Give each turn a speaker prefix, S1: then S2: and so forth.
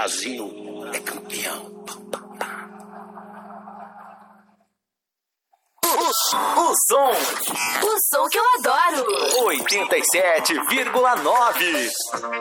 S1: Brasil é campeão.
S2: O som que eu adoro.
S3: 87,9.